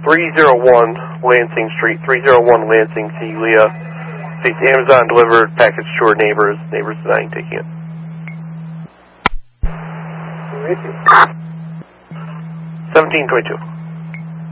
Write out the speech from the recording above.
301 Lansing Street, 301 Lansing, Celia. States Amazon delivered package to our neighbors. Neighbors denying taking it. 1722.